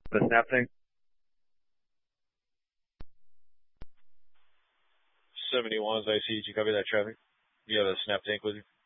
The snap thing? 71's IC, did you copy that traffic? You have a snap tank with you?